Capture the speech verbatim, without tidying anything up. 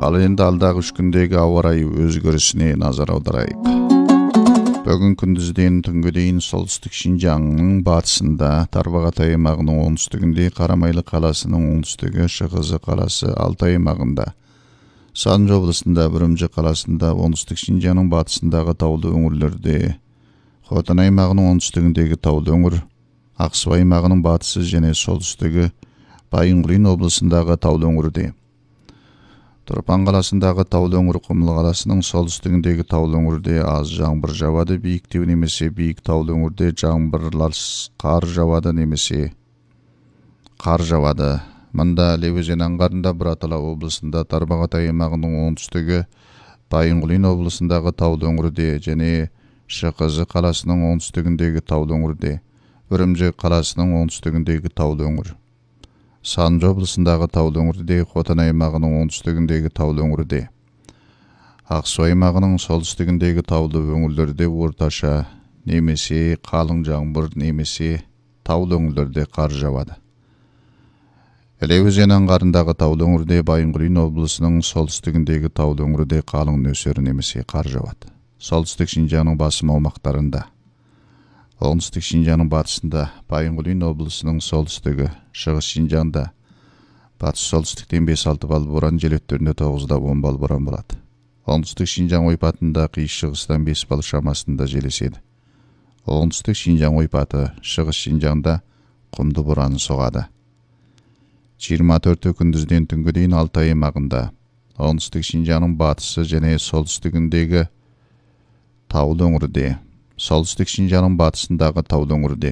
Ал енді алдағы үш күндегі ауа райы өзгерісіне назар аударайық. Бүгін күндізден түнге дейін солтүстік Шинжаңның батысында, Тарбағатай аймағының оңтүстігінде, Қарамайлы қаласының оңтүстігі, Шығызы қаласы, Алтай аймағында, Санжы облысында, Үрімжі қаласында, оңтүстік Шинжаңның батысындағы таулы өңірлерде, Хотан аймағының оңтүстігіндегі таулы өңір, Ақсу аймағының батысы және солтүстігі, Байынғырин облысындағы таулы өңірде, Тұрпан қаласындағы таулы өңір, Құмыл қаласының солтүстігіндегі таулы өңірде аз жаңбыр жауады, биіктеу немесе биік таулы өңірде жаңбырлар қар жауады немесе қар жауады. Мұнда Іле өзен аңғарында, Бұратала облысында, Тарбағатай аймағының оңтүстігі, Байынғырин облысындағы таулы өңірде және Шығызы қаласының оңтүстігіндегі таулы өңірде, Үрімжі қаласының оңтүстігіндегі таулы өңір, Санжы облысындағы таулы өңірде, Хотан аймағының оңтүстігіндегі таулы өңірде, Ақсу аймағының солтүстігіндегі таулы өңірлерде орташа немесе қалың жаңбыр немесе таулы өңірлерде қар жауады. Іле өзен аңғарындағы таулы өңірде, Байынғырин облысының солтүстігіндегі таулы өңірде қалың нөсер немесе қар жауады. Солтүстік Шинжаңның басым аумақтарында, оңтүстік Шинжаңның батысында, Байынғырин облысының солтүстігі, Шығыс Шинжаңда, батыс солтүстіктен бес алты балл боран, жел өттерінде тоғыздан он балл боран болады. Оңтүстік Шинжаң ойпатында қиыс шығыстан бес балл шамасында жел еседі. Оңтүстік Шинжаң ойпаты, Шығыс Шинжаңда құмды боран соғады. жиырма төрті күндізден түнге дейін Алтай аймағында, оңтүстік Шинжаңның батысы және солтүстігіндегі таулы өңірде, солтүстік Шинжаңның батысындағы таулы өңірде,